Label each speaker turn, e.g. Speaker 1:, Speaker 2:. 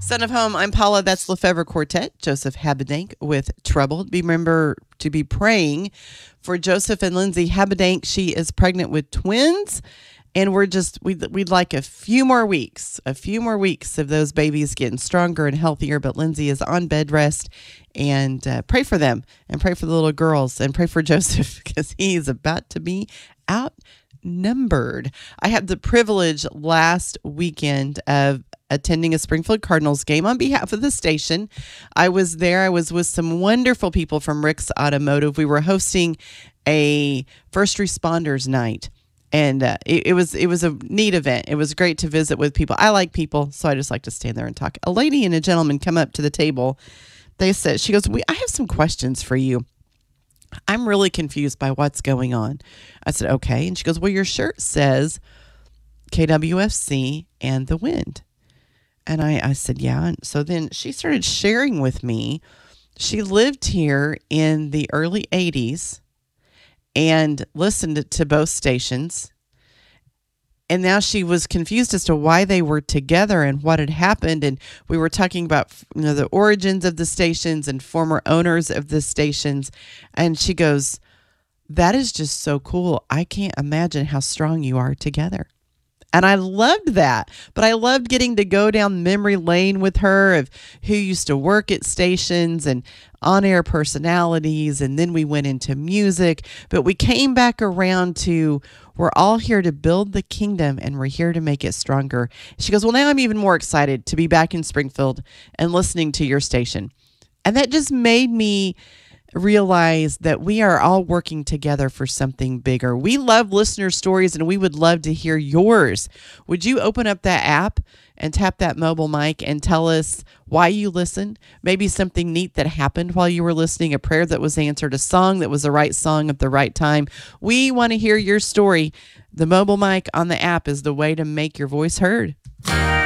Speaker 1: Son of Home, I'm Paula. That's Lefevre Quartet. Joseph Habedank with Troubled. Remember to be praying for Joseph and Lindsay Habedank. She is pregnant with twins, and we'd like a few more weeks of those babies getting stronger and healthier. But Lindsay is on bed rest, and pray for them, and pray for the little girls, and pray for Joseph because he's about to be outnumbered. I had the privilege last weekend of attending a Springfield Cardinals game on behalf of the station. I was there. I was with some wonderful people from Rick's Automotive. We were hosting a first responders night, and it was a neat event. It was great to visit with people. I like people, so I just like to stand there and talk. A lady and a gentleman come up to the table. She goes, I have some questions for you. I'm really confused by what's going on. I said, okay. And she goes, well, your shirt says KWFC and the Wind. And I said, yeah. And so then she started sharing with me. She lived here in the early 80s and listened to both stations. And now she was confused as to why they were together and what had happened. And we were talking about the origins of the stations and former owners of the stations. And she goes, that is just so cool. I can't imagine how strong you are together. And I loved that, but I loved getting to go down memory lane with her of who used to work at stations and on-air personalities. And then we went into music, but we came back around to, we're all here to build the kingdom and we're here to make it stronger. She goes, well, now I'm even more excited to be back in Springfield and listening to your station. And that just made me realize that we are all working together for something bigger. We love listener stories and we would love to hear yours. Would you open up that app and tap that mobile mic and tell us why you listen? Maybe something neat that happened while you were listening, a prayer that was answered, a song that was the right song at the right time. We want to hear your story. The mobile mic on the app is the way to make your voice heard.